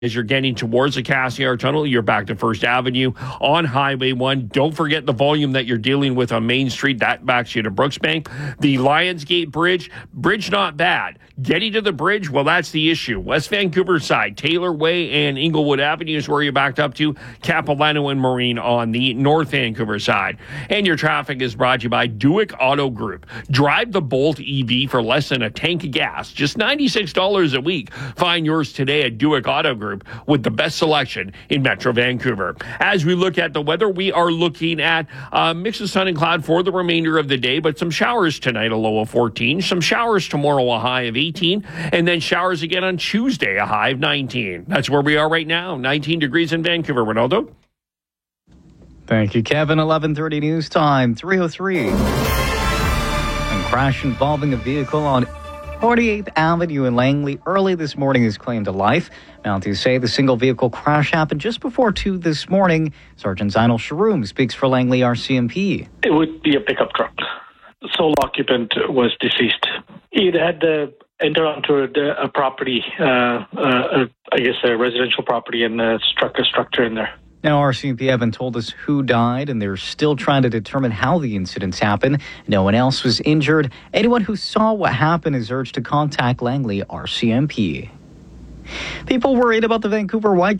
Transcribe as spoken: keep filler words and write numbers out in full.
As you're getting towards the Cassiar Tunnel, you're back to First Avenue on Highway one. Don't forget the volume that you're dealing with on Main Street. That backs you to Brooksbank. The Lionsgate Bridge, bridge not bad. Getting to the bridge, well, that's the issue. West Vancouver side, Taylor Way and Inglewood Avenue is where you're backed up to. Capilano and Marine on the North Vancouver side. And your traffic is brought to you by Duick Auto Group. Drive the Bolt E V for less than a tank of gas. Just ninety-six dollars a week. Find yours today at Duick Auto Group, with the best selection in Metro Vancouver. As we look at the weather, we are looking at a mix of sun and cloud for the remainder of the day, but some showers tonight, a low of fourteen, some showers tomorrow, a high of eighteen, and then showers again on Tuesday, a high of nineteen. That's where we are right now, nineteen degrees in Vancouver. Ronaldo? Thank you, Kevin. eleven thirty news time, three oh three. A crash involving a vehicle on forty-eighth Avenue in Langley early this morning has claimed a life. Mounties say the single vehicle crash happened just before two this morning. Sergeant Zainal Sharoom speaks for Langley R C M P. It would be a pickup truck. The sole occupant was deceased. He had uh, entered onto a, a property, uh, uh, I guess a residential property, and uh, struck a structure in there. Now, R C M P haven't told us who died, and they're still trying to determine how the incidents happened. No one else was injured. Anyone who saw what happened is urged to contact Langley R C M P. People worried about the Vancouver Whitecaps